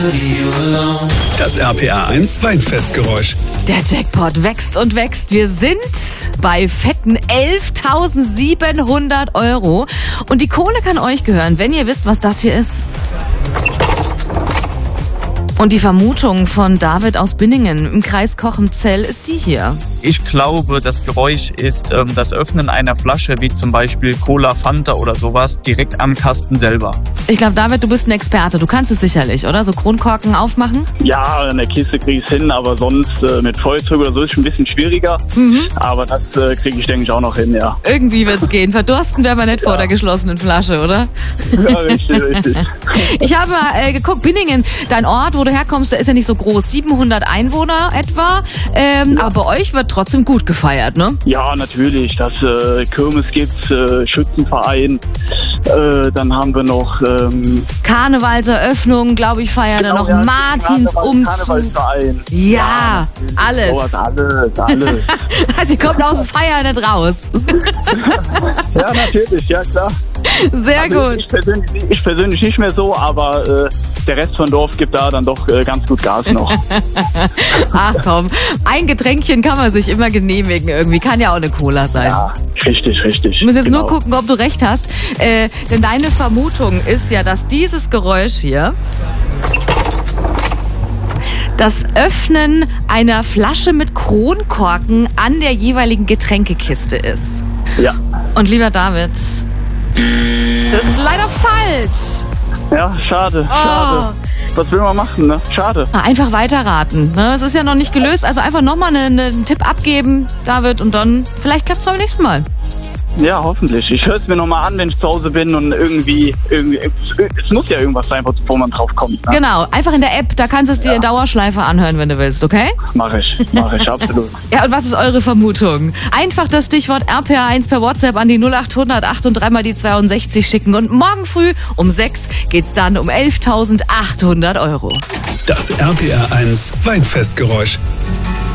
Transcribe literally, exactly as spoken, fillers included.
Das R P R eins Weinfestgeräusch. Der Jackpot wächst und wächst. Wir sind bei fetten elftausendsiebenhundert Euro. Und die Kohle kann euch gehören, wenn ihr wisst, was das hier ist. Und die Vermutung von David aus Binningen im Kreis Cochem-Zell ist die hier. Ich glaube, das Geräusch ist ähm, das Öffnen einer Flasche, wie zum Beispiel Cola, Fanta oder sowas, direkt am Kasten selber. Ich glaube, David, du bist ein Experte. Du kannst es sicherlich, oder? So Kronkorken aufmachen? Ja, in der Kiste kriege ich es hin, aber sonst äh, mit Feuerzeug oder so ist es ein bisschen schwieriger. Mhm. Aber das äh, kriege ich, denke ich, auch noch hin, ja. Irgendwie wird's gehen. Verdursten wäre man nicht ja. vor der geschlossenen Flasche, oder? Ja, richtig, richtig. Ich habe äh, geguckt, Binningen, dein Ort, wo du herkommst, der ist ja nicht so groß. siebenhundert Einwohner etwa. Ähm, ja. Aber bei euch wird trotzdem gut gefeiert, ne? Ja, natürlich. Das äh, Kirmes gibt's, äh, Schützenverein. Äh, dann haben wir noch ähm, Karnevalseröffnung, glaube ich, feiern genau, dann noch ja, Martinsumzug. Karnevalsverein. Ja, ja alles. Sowas, alles, alles. Also ihr kommt aus dem Feiern nicht raus. Ja, natürlich, ja klar. Sehr also gut. Ich persönlich, ich persönlich nicht mehr so, aber äh, der Rest von Dorf gibt da dann doch äh, ganz gut Gas noch. Ach komm, ein Getränkchen kann man sich immer genehmigen irgendwie. Kann ja auch eine Cola sein. Ja, richtig, richtig. Du musst jetzt genau. nur gucken, ob du recht hast. Äh, denn deine Vermutung ist ja, dass dieses Geräusch hier das Öffnen einer Flasche mit Kronkorken an der jeweiligen Getränkekiste ist. Ja. Und lieber David, das ist leider falsch. Ja, schade, Oh. schade. Was will man machen, ne? Schade. Einfach weiterraten. Ne? Es ist ja noch nicht gelöst, also einfach nochmal einen eine Tipp abgeben, David, und dann vielleicht klappt es beim nächsten Mal. Ja, hoffentlich. Ich höre es mir nochmal an, wenn ich zu Hause bin und irgendwie, irgendwie, es muss ja irgendwas sein, wo man drauf kommt. Ne? Genau, einfach in der App, da kannst du es dir Ja. in Dauerschleife anhören, wenn du willst, okay? Mach ich, mach ich, absolut. Ja, und was ist eure Vermutung? Einfach das Stichwort R P R eins per WhatsApp an die null acht hundert acht und drei mal die zweiundsechzig schicken. Und morgen früh um sechs geht's dann um elftausendachthundert Euro. Das R P R eins Weinfestgeräusch.